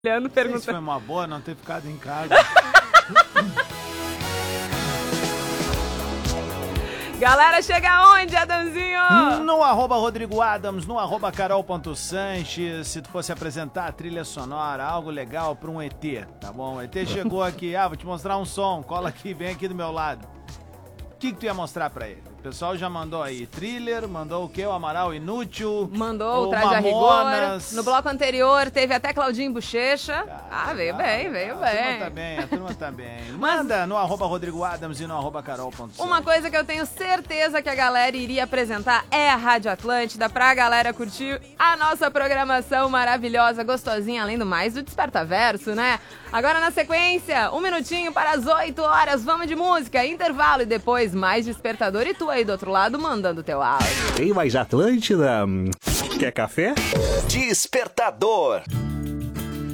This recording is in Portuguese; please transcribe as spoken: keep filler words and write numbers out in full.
Não sei se foi uma boa não ter ficado em casa. Galera, chega onde, Adamzinho? No arroba Rodrigo Adams, no arroba Carol.Sanches. Se tu fosse apresentar a trilha sonora, algo legal pra um E T, tá bom? O E T chegou aqui, ah, vou te mostrar um som, cola aqui, vem aqui do meu lado. O que que tu ia mostrar pra ele? O pessoal já mandou aí thriller, mandou o quê? O Amaral Inútil. Mandou o o Traje a Rigor. Mamonas. No bloco anterior teve até Claudinho Bochecha. Ah, veio bem, veio A turma bem. tá bem, a turma tá bem. Manda no arroba Rodrigo Adams e no arroba Carol.Sanches. Uma coisa que eu tenho certeza que a galera iria apresentar é a Rádio Atlântida, pra galera curtir a nossa programação maravilhosa, gostosinha, além do mais do Desperta Verso, né? Agora na sequência, um minutinho para as oito horas, vamos de música, intervalo e depois mais Despertador e tu aí do outro lado mandando teu áudio. Tem mais Atlântida? Quer café? Despertador.